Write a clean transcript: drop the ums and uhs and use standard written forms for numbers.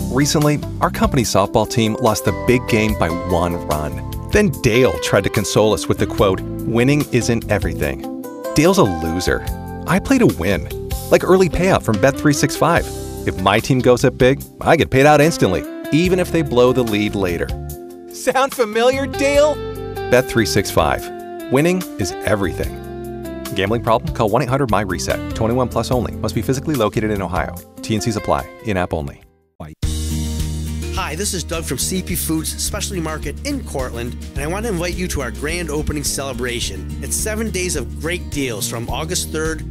Recently, our company's softball team lost the big game by 1 run. Then Dale tried to console us with the quote, "Winning isn't everything." Dale's a loser. I play to win. Like early payout from Bet365. If my team goes up big, I get paid out instantly, even if they blow the lead later. Sound familiar, Dale? Bet365. Winning is everything. Gambling problem? Call 1-800-MY-RESET. 21 plus only. Must be physically located in Ohio. T&Cs apply. In-app only. Hi, this is Doug from CP Foods Specialty Market in Cortland, and I want to invite you to our grand opening celebration. It's 7 days of great deals from August 3rd